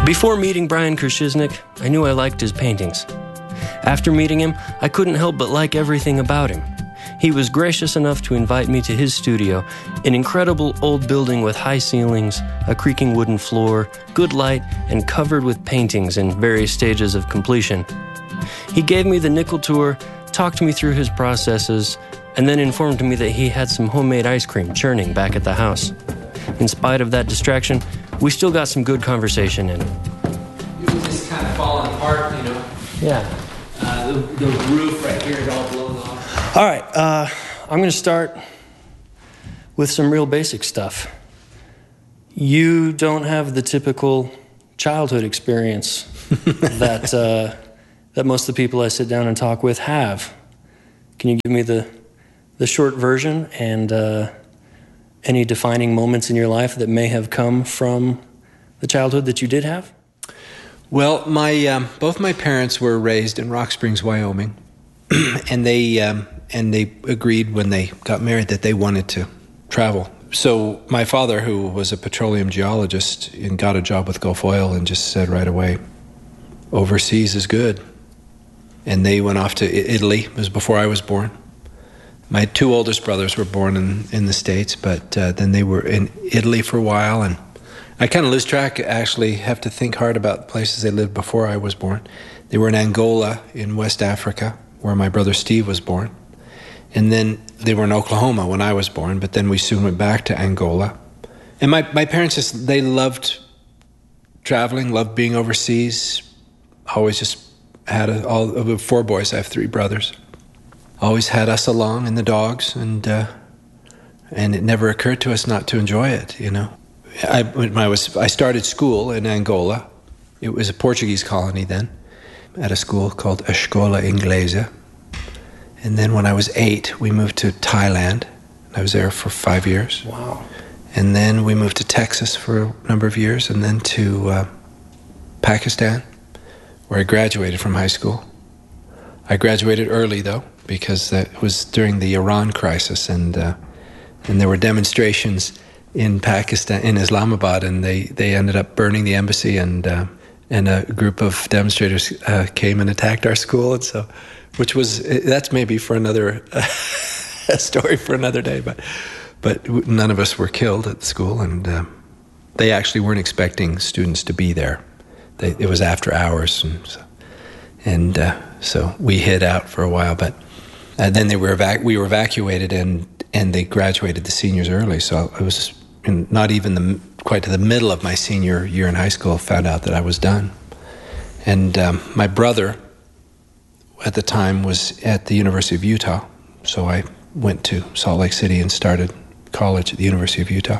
Before meeting Brian Krzyznik, I knew I liked his paintings. After meeting him, I couldn't help but like everything about him. He was gracious enough to invite me to his studio, an incredible old building with high ceilings, a creaking wooden floor, good light, and covered with paintings in various stages of completion. He gave me the nickel tour, talked me through his processes, and then informed me that he had some homemade ice cream churning back at the house. In spite of that distraction, we still got some good conversation in. It was just kind of falling apart, you know. Yeah. The roof right here is all blown off. All right, I'm going to start with some real basic stuff. You don't have the typical childhood experience that most of the people I sit down and talk with have. Can you give me the short version and any defining moments in your life that may have come from the childhood that you did have? Well, both my parents were raised in Rock Springs, Wyoming, and they agreed when they got married that they wanted to travel. So my father, who was a petroleum geologist and got a job with Gulf Oil, and just said right away, overseas is good. And they went off to Italy. It was before I was born. My two oldest brothers were born in the States, but then they were in Italy for a while, and I kind of lose track, actually, have to think hard about places they lived before I was born. They were in Angola in West Africa, where my brother Steve was born. And then they were in Oklahoma when I was born, but then we soon went back to Angola. And my parents they loved traveling, loved being overseas, always just had all of 4 boys. I have 3 brothers. Always had us along and the dogs, and it never occurred to us not to enjoy it, you know. I started school in Angola. It was a Portuguese colony then, at a school called Escola Inglesa. And then when I was 8, we moved to Thailand. I was there for 5 years. Wow. And then we moved to Texas for a number of years, and then to Pakistan, where I graduated from high school. I graduated early, though, because that was during the Iran crisis, and there were demonstrations in Pakistan, in Islamabad, and they ended up burning the embassy, and a group of demonstrators came and attacked our school, and so, that's maybe for another a story for another day, but none of us were killed at the school, and they actually weren't expecting students to be there. It was after hours, and so we hid out for a while, but then we were evacuated, and they graduated the seniors early, so I was not even quite to the middle of my senior year in high school, found out that I was done. And my brother at the time was at the University of Utah, so I went to Salt Lake City and started college at the University of Utah.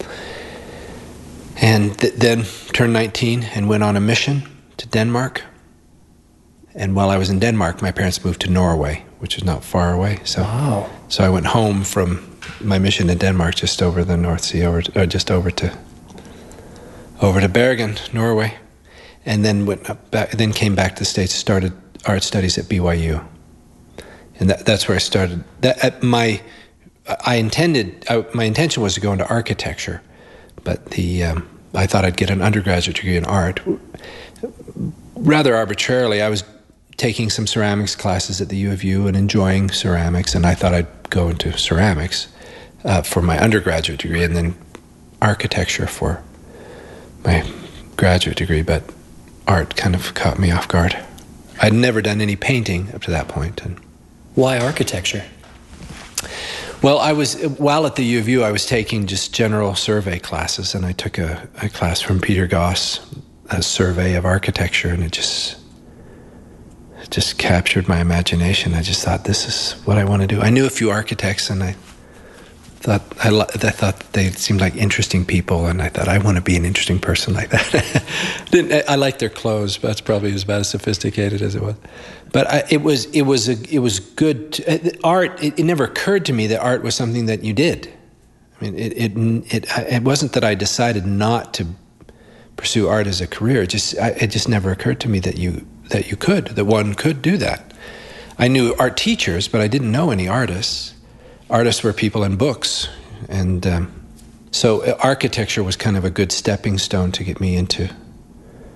And then turned 19 and went on a mission to Denmark. And while I was in Denmark, my parents moved to Norway, which is not far away. So, wow. So I went home from my mission in Denmark, just over the North Sea, just over to Bergen, Norway, and then then came back to the States, started art studies at BYU, and that's where I started. My intention was to go into architecture, but I thought I'd get an undergraduate degree in art. Rather arbitrarily, I was taking some ceramics classes at the U of U and enjoying ceramics, and I thought I'd go into ceramics for my undergraduate degree, and then architecture for my graduate degree, but art kind of caught me off guard. I'd never done any painting up to that point. And why architecture? Well, while at the U of U, I was taking just general survey classes, and I took a class from Peter Goss, a survey of architecture, and it just captured my imagination. I just thought, this is what I want to do. I knew a few architects, and I thought they seemed like interesting people, and I thought, I want to be an interesting person like that. I liked their clothes, but that's probably about as sophisticated as it was. But it was good. Art. It never occurred to me that art was something that you did. I mean, it wasn't that I decided not to pursue art as a career. It just never occurred to me that one could do that. I knew art teachers, but I didn't know any artists. Artists were people in books, and so architecture was kind of a good stepping stone to get me into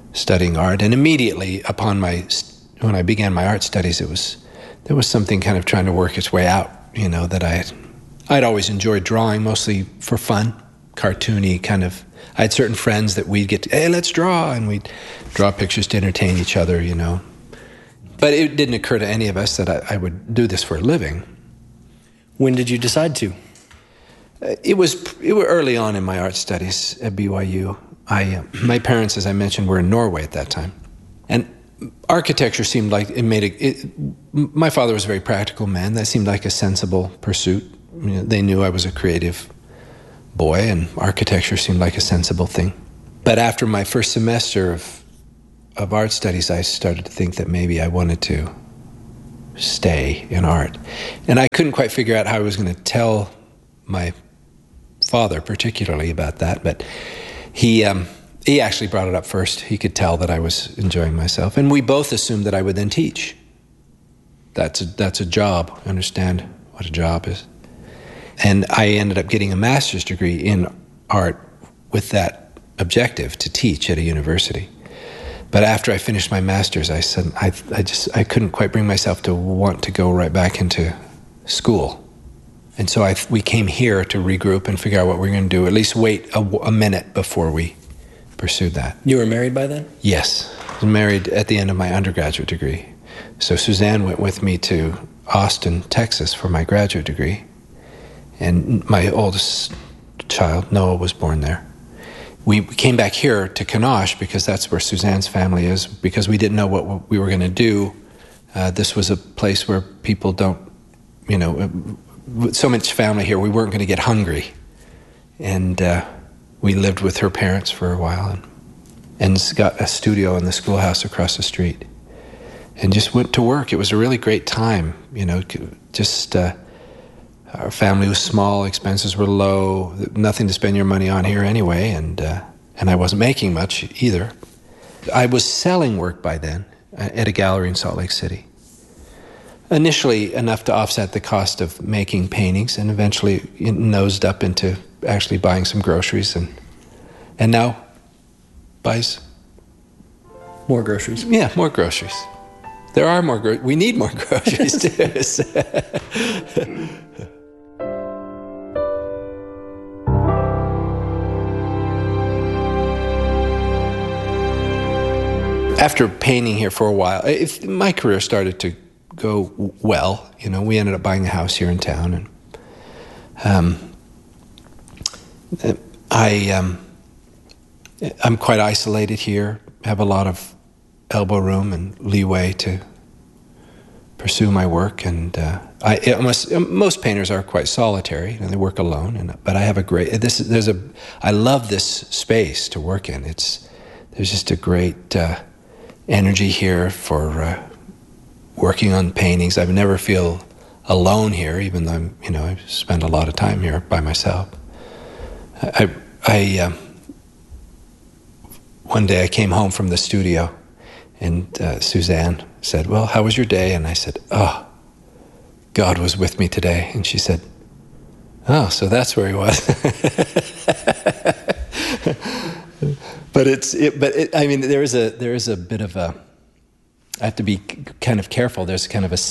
studying art. And immediately when I began my art studies, there was something kind of trying to work its way out, that I'd always enjoyed drawing, mostly for fun, cartoony kind of. I had certain friends that we'd get, hey, let's draw, and we'd draw pictures to entertain each other, But it didn't occur to any of us that I would do this for a living. When did you decide to? It was early on in my art studies at BYU. My parents, as I mentioned, were in Norway at that time, and architecture seemed like my father was a very practical man. That seemed like a sensible pursuit. They knew I was a creative boy, and architecture seemed like a sensible thing. But after my first semester of art studies, I started to think that maybe I wanted to stay in art. And I couldn't quite figure out how I was going to tell my father particularly about that, but he actually brought it up first. He could tell that I was enjoying myself, and we both assumed that I would then teach. That's a job. Understand what a job is. And I ended up getting a master's degree in art with that objective, to teach at a university. But after I finished my master's, I said I couldn't quite bring myself to want to go right back into school. And so we came here to regroup and figure out what we were going to do, at least wait a minute before we pursued that. You were married by then? Yes. I was married at the end of my undergraduate degree. So Suzanne went with me to Austin, Texas for my graduate degree. And my oldest child, Noah, was born there. We came back here to Kanosh because that's where Suzanne's family is, because we didn't know what we were going to do. This was a place where people don't, with so much family here, we weren't going to get hungry. And we lived with her parents for a while and got a studio in the schoolhouse across the street and just went to work. It was a really great time, our family was small, expenses were low, nothing to spend your money on here anyway, and I wasn't making much either. I was selling work by then at a gallery in Salt Lake City. Initially enough to offset the cost of making paintings, and eventually it nosed up into actually buying some groceries, and now buys more groceries. Yeah, more groceries. There are more we need more groceries too. After painting here for a while, my career started to go well. We ended up buying a house here in town, and I'm quite isolated here. Have a lot of elbow room and leeway to pursue my work, and most painters are quite solitary and they work alone. But I have I love this space to work in. There's just a great energy here for working on paintings. I never feel alone here, even though I spend a lot of time here by myself. One day I came home from the studio, and Suzanne said, "Well, how was your day?" And I said, "Oh, God was with me today." And she said, "Oh, so that's where he was." But there is a bit of a. I have to be kind of careful. There's kind of a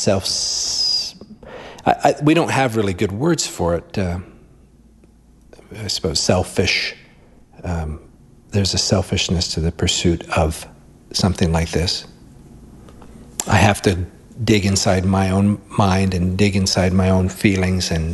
we don't have really good words for it. I suppose selfish. There's a selfishness to the pursuit of something like this. I have to dig inside my own mind and dig inside my own feelings, and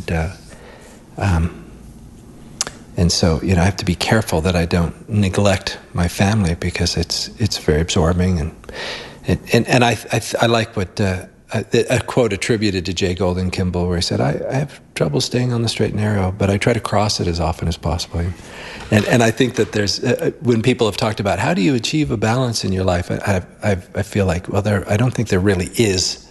so I have to be careful that I don't neglect my family, because it's very absorbing, and I like what a quote attributed to J. Golden Kimball, where he said, I have trouble staying on the straight and narrow, but I try to cross it as often as possible. And I think that there's, when people have talked about how do you achieve a balance in your life, I feel like, I don't think there really is.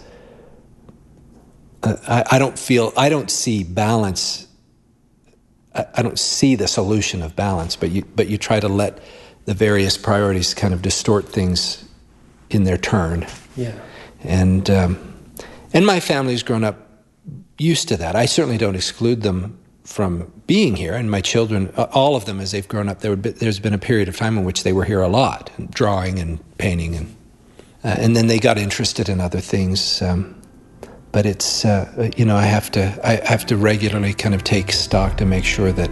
I don't see balance. I don't see the solution of balance, but you try to let the various priorities kind of distort things in their turn. Yeah. And my family's grown up used to that. I certainly don't exclude them from being here, and my children, all of them, as they've grown up, there's been a period of time in which they were here a lot, drawing and painting, and then they got interested in other things. But it's I have to regularly kind of take stock to make sure that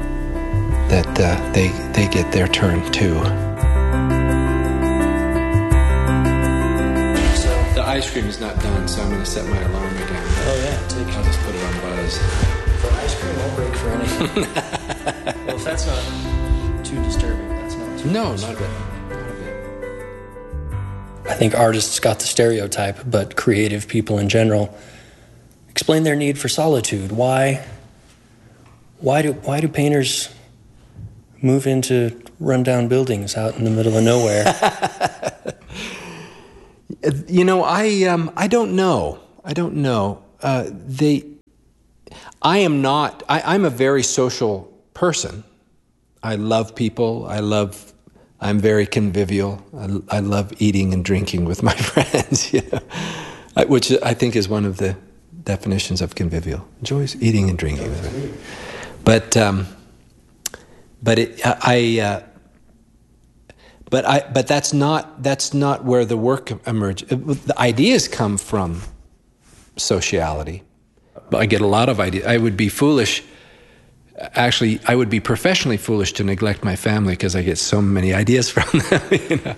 they get their turn too. So the ice cream is not done, so I'm going to set my alarm again. Oh yeah, I'll just put it on buzz. The ice cream won't break for anything. Well, if that's not too disturbing, that's not too No, disturbing. not a bit. I think artists got the stereotype, but creative people in general explain their need for solitude. Why do painters move into rundown buildings out in the middle of nowhere? I don't know. I'm a very social person. I love people. I'm very convivial. I love eating and drinking with my friends, which I think is one of the definitions of convivial. Enjoys eating and drinking with me. But that's not where the work emerges. The ideas come from sociality. I get a lot of ideas. I would be foolish. Actually, I would be professionally foolish to neglect my family because I get so many ideas from them.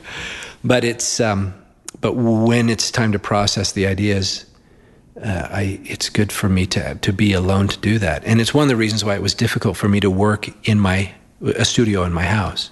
But when it's time to process the ideas, it's good for me to be alone to do that. And it's one of the reasons why it was difficult for me to work in a studio in my house.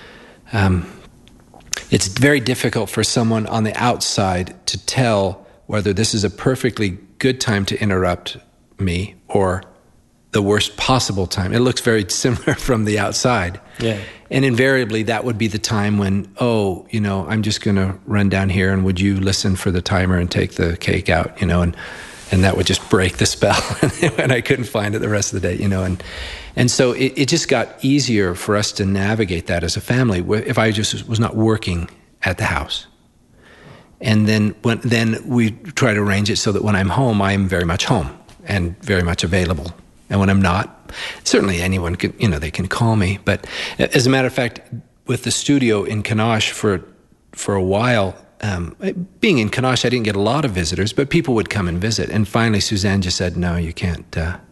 It's very difficult for someone on the outside to tell whether this is a perfectly good time to interrupt me or the worst possible time. It looks very similar from the outside. Yeah. And invariably that would be the time when, I'm just going to run down here and would you listen for the timer and take the cake out, and that would just break the spell and I couldn't find it the rest of the day, And so it just got easier for us to navigate that as a family if I just was not working at the house. And then we try to arrange it so that when I'm home, I'm very much home and very much available. And when I'm not, certainly anyone can, they can call me. But as a matter of fact, with the studio in Kanosh for a while, being in Kanosh, I didn't get a lot of visitors, but people would come and visit. And finally, Suzanne just said, "No, you can't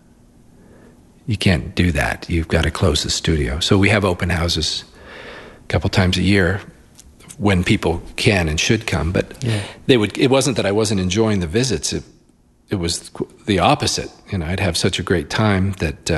do that. You've got to close the studio." So we have open houses a couple times a year when people can and should come. But it wasn't that I wasn't enjoying the visits. It was the opposite. I'd have such a great time that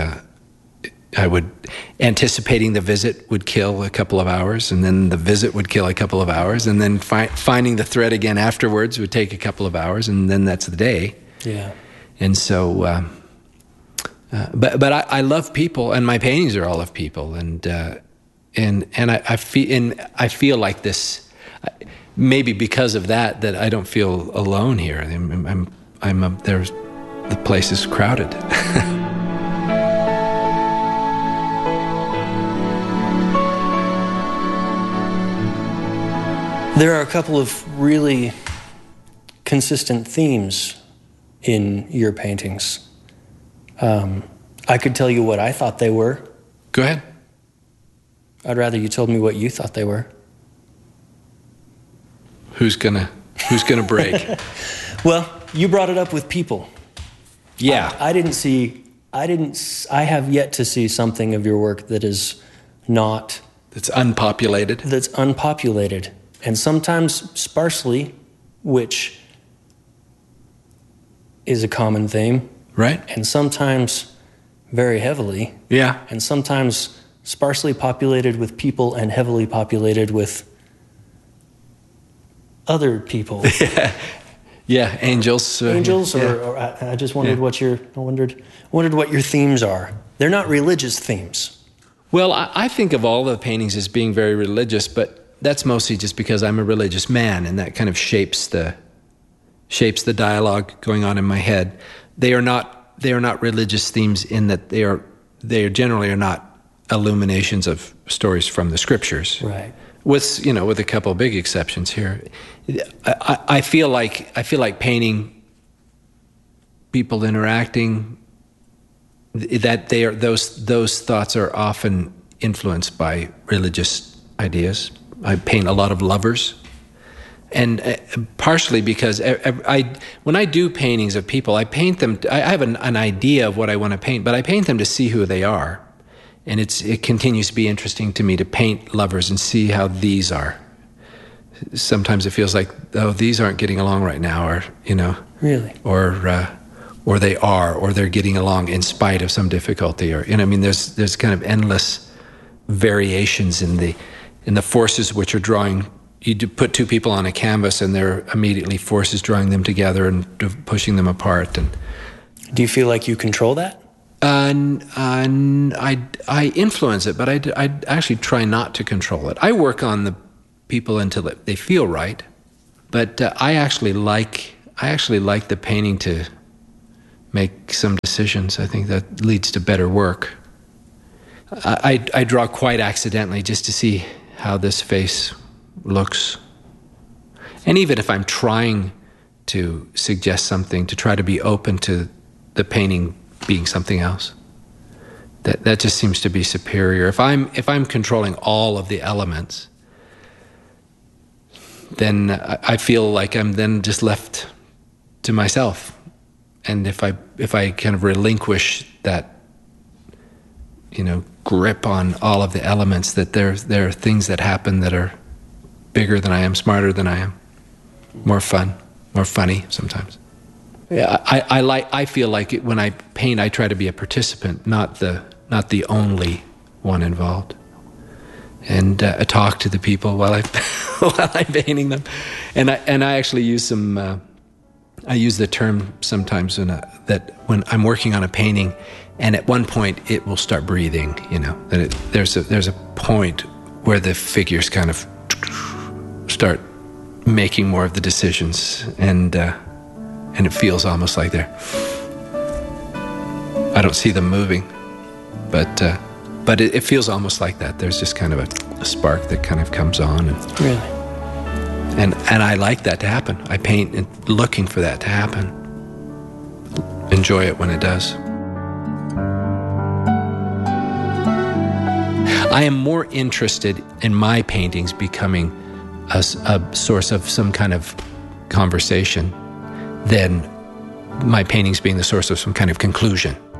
anticipating the visit would kill a couple of hours, and then the visit would kill a couple of hours, and then finding the thread again afterwards would take a couple of hours, and then that's the day. Yeah. And so, but I love people, and my paintings are all of people, and I feel like this. Maybe because of that I don't feel alone here. The place is crowded. There are a couple of really consistent themes in your paintings. I could tell you what I thought they were. Go ahead. I'd rather you told me what you thought they were. Who's gonna break? Well, you brought it up with people. Yeah. I have yet to see something of your work that is not... That's unpopulated. That's unpopulated. And sometimes sparsely, which is a common theme. Right. And sometimes very heavily. Yeah. And sometimes sparsely populated with people and heavily populated with other people. Yeah, angels. Angels, or I just wondered what your themes are. They're not religious themes. Well, I think of all the paintings as being very religious, but that's mostly just because I'm a religious man, and that kind of shapes the dialogue going on in my head. They are not religious themes in that they generally are not illuminations of stories from the scriptures. Right. With a couple of big exceptions here. I feel like painting people interacting that they are those thoughts are often influenced by religious ideas. I paint a lot of lovers, and partially because when I do paintings of people, I paint them. I have an idea of what I want to paint, but I paint them to see who they are, and it continues to be interesting to me to paint lovers and see how these are. Sometimes it feels like, oh, these aren't getting along right now, or Really, or they are, or they're getting along in spite of some difficulty, or I mean, there's kind of endless variations in the forces which are drawing. You put two people on a canvas, and there are immediately forces drawing them together and pushing them apart. And do you feel like you control that? I influence it, but I actually try not to control it. I work on the people until they feel right, but I actually like the painting to make some decisions. I think that leads to better work. I draw quite accidentally just to see how this face looks. And even if I'm trying to suggest something, to try to be open to the painting being something else, that just seems to be superior. If I'm controlling all of the elements, then I feel like I'm then just left to myself. And if I kind of relinquish that, grip on all of the elements, that there are things that happen that are bigger than I am, smarter than I am, more fun, more funny sometimes. Yeah, I feel like when I paint, I try to be a participant, not the only one involved, and talk to the people while I'm painting them, and I actually use some. I use the term sometimes that when I'm working on a painting, and at one point it will start breathing. That there's a point where the figures kind of start making more of the decisions, and it feels almost like I don't see them moving, but it feels almost like that. There's just kind of a spark that kind of comes on, and Really? And I like that to happen. I paint looking for that to happen. Enjoy it when it does. I am more interested in my paintings becoming a source of some kind of conversation than my paintings being the source of some kind of conclusion.